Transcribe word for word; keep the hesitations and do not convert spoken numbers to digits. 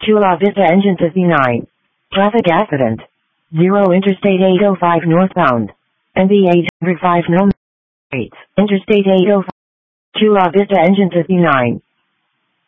Chula Vista engine fifty-nine. Traffic accident. Zero Interstate eight oh five northbound. N B eight oh five no. Interstate eight oh five. Chula Vista engine fifty-nine.